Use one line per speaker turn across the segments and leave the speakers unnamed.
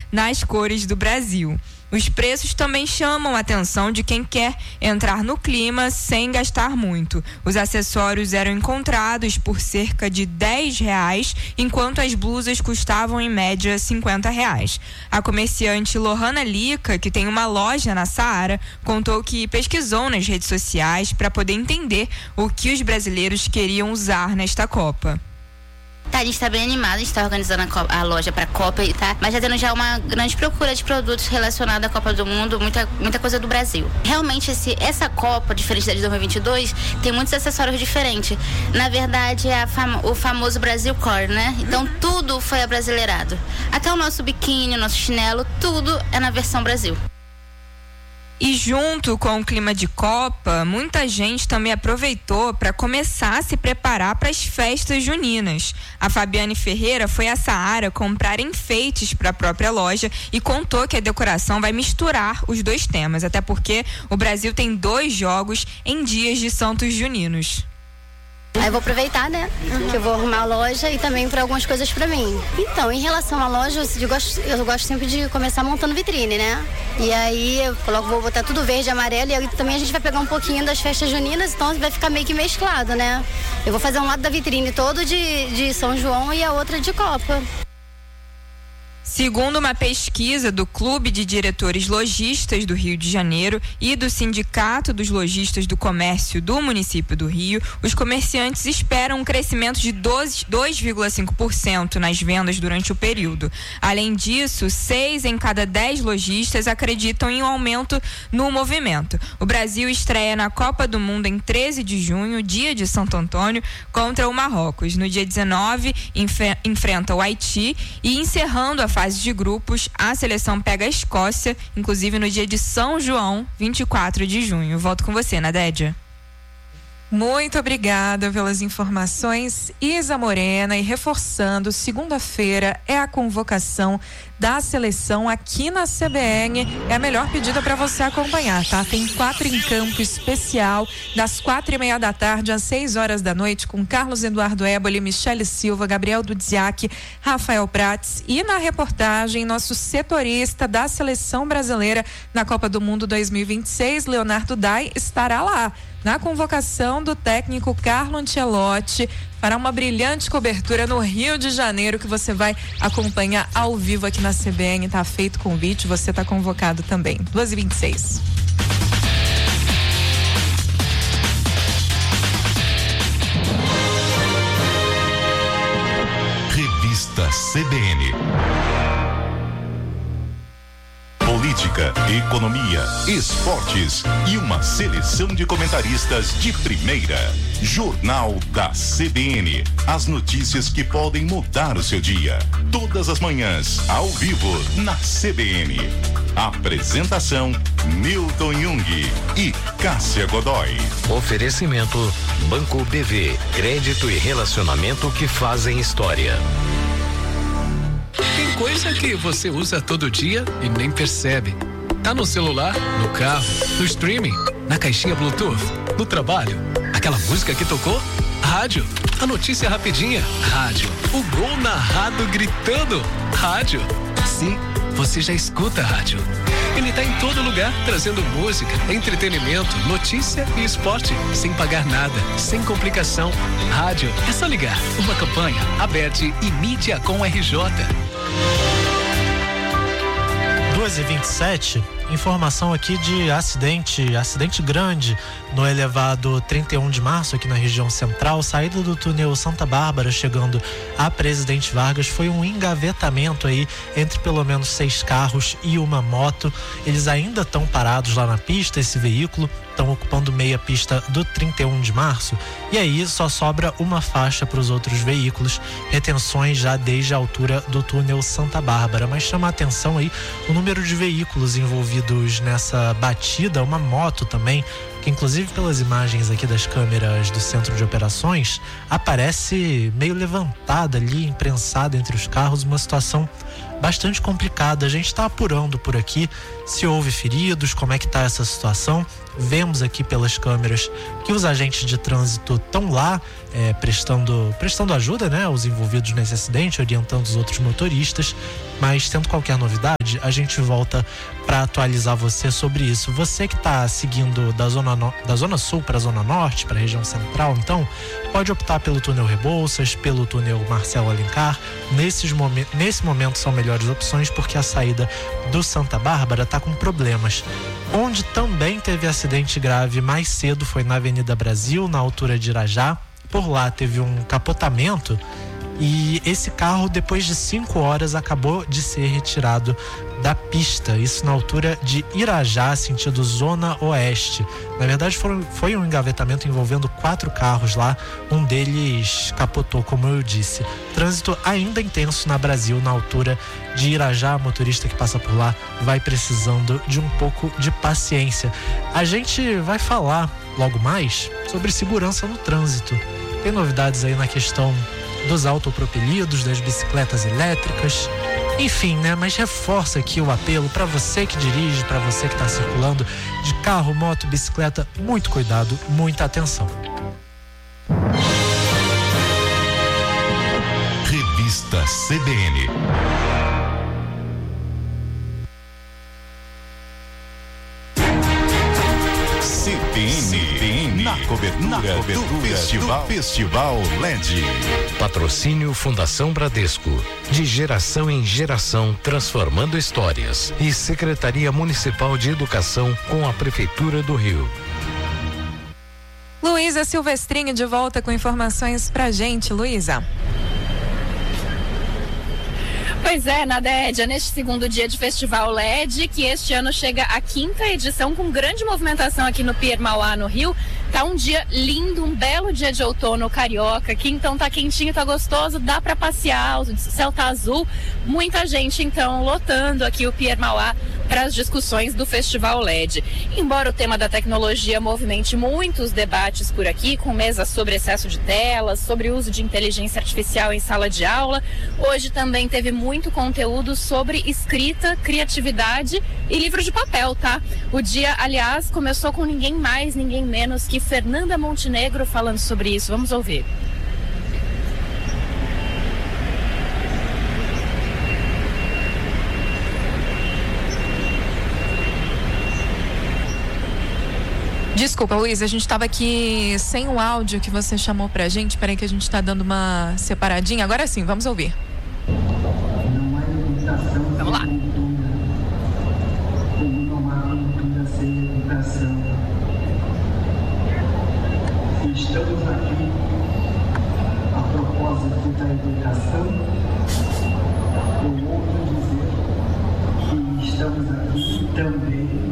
nas cores do Brasil. Os preços também chamam a atenção de quem quer entrar no clima sem gastar muito. Os acessórios eram encontrados por cerca de R$10, enquanto as blusas custavam em média R$50. A comerciante Lohana Lica, que tem uma loja na Saara, contou que pesquisou nas redes sociais para poder entender o que os brasileiros queriam usar nesta Copa.
A gente está bem animado, a gente está organizando a loja para a Copa, tá? Mas já tendo já uma grande procura de produtos relacionados à Copa do Mundo, muita coisa do Brasil. Realmente essa Copa, diferente da de 2022, tem muitos acessórios diferentes. Na verdade, é o famoso Brasil Core, né? Então tudo foi abrasileirado. Até o nosso biquíni, o nosso chinelo, tudo é na versão Brasil.
E junto com o clima de Copa, muita gente também aproveitou para começar a se preparar para as festas juninas. A Fabiane Ferreira foi à Saara comprar enfeites para a própria loja e contou que a decoração vai misturar os dois temas, até porque o Brasil tem 2 jogos em dias de Santos Juninos.
Aí eu vou aproveitar, né? Que eu vou arrumar a loja e também para algumas coisas para mim. Então, em relação à loja, eu gosto sempre de começar montando vitrine, né? E aí eu vou botar tudo verde e amarelo e aí também a gente vai pegar um pouquinho das festas juninas, então vai ficar meio que mesclado, né? Eu vou fazer um lado da vitrine todo de São João e a outra de Copa.
Segundo uma pesquisa do Clube de Diretores Lojistas do Rio de Janeiro e do Sindicato dos Lojistas do Comércio do município do Rio, os comerciantes esperam um crescimento de 2,5% nas vendas durante o período. Além disso, 6 em cada 10 lojistas acreditam em um aumento no movimento. O Brasil estreia na Copa do Mundo em 13 de junho, dia de Santo Antônio, contra o Marrocos. No dia 19, enfrenta o Haiti e, encerrando a fase de grupos, a seleção pega a Escócia, inclusive no dia de São João, 24 de junho. Volto com você, Nadédia.
Muito obrigada pelas informações, Isa Morena. E reforçando, segunda-feira é a convocação da seleção aqui na CBN. É a melhor pedida para você acompanhar, tá? Tem 4 em campo especial, das 4:30 da tarde às 6 horas da noite, com Carlos Eduardo Éboli, Michele Silva, Gabriel Dudziak, Rafael Prates e na reportagem, nosso setorista da seleção brasileira na Copa do Mundo 2026, Leonardo Dai, estará lá. Na convocação do técnico Carlo Ancelotti, fará uma brilhante cobertura no Rio de Janeiro, que você vai acompanhar ao vivo aqui na CBN. Tá feito o convite, você tá convocado também. 2h26.
Revista CBN. Política, economia, esportes e uma seleção de comentaristas de primeira. Jornal da CBN. As notícias que podem mudar o seu dia. Todas as manhãs, ao vivo, na CBN. Apresentação: Milton Jung e Cássia Godoy.
Oferecimento: Banco BV. Crédito e relacionamento que fazem história.
Tem coisa que você usa todo dia e nem percebe. Tá no celular, no carro, no streaming, na caixinha Bluetooth, no trabalho. Aquela música que tocou? Rádio. A notícia rapidinha? Rádio. O gol narrado gritando? Rádio. Sim, você já escuta rádio. Ele tá em todo lugar, trazendo música, entretenimento, notícia e esporte, sem pagar nada, sem complicação. Rádio, é só ligar. Uma campanha, Aberte e Mídia com RJ.
2h27, informação aqui de acidente grande no elevado 31 de março aqui na região central, saída do túnel Santa Bárbara, chegando a Presidente Vargas. Foi um engavetamento aí entre pelo menos 6 carros e uma moto. Eles ainda estão parados lá na pista, esse veículo, estão ocupando meia pista do 31 de março, e aí só sobra uma faixa para os outros veículos, retenções já desde a altura do túnel Santa Bárbara. Mas chama a atenção aí o número de veículos envolvidos nessa batida, uma moto também, que inclusive pelas imagens aqui das câmeras do centro de operações, aparece meio levantada ali, imprensada entre os carros, uma situação bastante complicada. A gente está apurando por aqui se houve feridos, como é que está essa situação. Vemos aqui pelas câmeras que os agentes de trânsito estão lá prestando ajuda, né, aos envolvidos nesse acidente, orientando os outros motoristas. Mas tendo qualquer novidade, a gente volta para atualizar você sobre isso. Você que está seguindo da zona sul para a zona norte, para a região central, então pode optar pelo túnel Rebouças, pelo túnel Marcelo Alencar. Nesse momento são melhores opções, porque a saída do Santa Bárbara está com problemas. Onde também teve acidente grave mais cedo foi na Avenida Brasil, na altura de Irajá. Por lá teve um capotamento e esse carro, depois de 5 horas, acabou de ser retirado da pista. Isso na altura de Irajá, sentido Zona Oeste. Na verdade, foi um engavetamento envolvendo 4 carros lá. Um deles capotou, como eu disse. Trânsito ainda intenso na Brasil, na altura de Irajá. Motorista que passa por lá vai precisando de um pouco de paciência. A gente vai falar logo mais sobre segurança no trânsito. Tem novidades aí na questão dos autopropelidos, das bicicletas elétricas, enfim, né? Mas reforça aqui o apelo para você que dirige, para você que está circulando de carro, moto, bicicleta, muito cuidado, muita atenção.
Revista CBN. CBN na cobertura do Festival LED.
Patrocínio Fundação Bradesco. De geração em geração, transformando histórias. E Secretaria Municipal de Educação com a Prefeitura do Rio.
Luísa Silvestrinho de volta com informações pra gente. Luísa.
Pois é, Nadédia, neste segundo dia de Festival LED, que este ano chega à 5ª edição com grande movimentação aqui no Pier Mauá, no Rio. Tá um dia lindo, um belo dia de outono carioca aqui, então tá quentinho, tá gostoso, dá pra passear, o céu tá azul. Muita gente, então, lotando aqui o Pier Mauá para as discussões do Festival LED. Embora o tema da tecnologia movimente muitos debates por aqui, com mesas sobre excesso de telas, sobre o uso de inteligência artificial em sala de aula, hoje também teve muito conteúdo sobre escrita, criatividade e livro de papel, tá? O dia, aliás, começou com ninguém mais, ninguém menos que Fernanda Montenegro falando sobre isso. Vamos ouvir.
Desculpa, Luísa, a gente estava aqui sem o áudio que você chamou pra gente. Peraí que a gente está dando uma separadinha. Agora sim, vamos ouvir.
Vamos lá.
Estamos aqui a propósito da educação, eu ouso dizer que estamos aqui também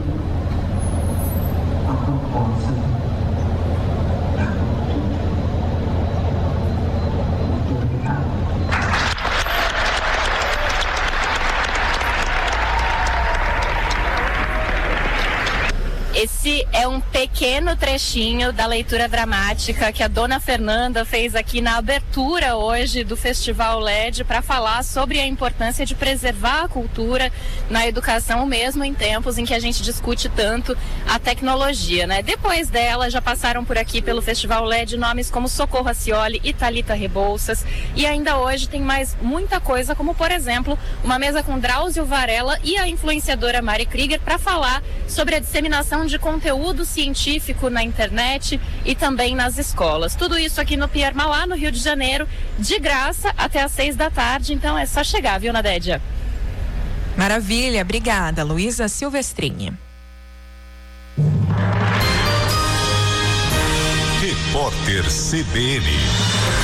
a propósito da cultura. Muito obrigado.
Esse é um pequeno trechinho da leitura dramática que a dona Fernanda fez aqui na abertura hoje do Festival LED para falar sobre a importância de preservar a cultura na educação, mesmo em tempos em que a gente discute tanto a tecnologia, né? Depois dela, já passaram por aqui pelo Festival LED nomes como Socorro Acioli e Thalita Rebouças, e ainda hoje tem mais muita coisa, como por exemplo, uma mesa com Drauzio Varela e a influenciadora Mari Krieger para falar sobre a disseminação de conteúdo científico na internet e também nas escolas. Tudo isso aqui no Pier Mauá, no Rio de Janeiro, de graça até às 6 da tarde, então é só chegar, viu, Nadédia?
Maravilha, obrigada, Luísa Silvestrinha.
Repórter CBN.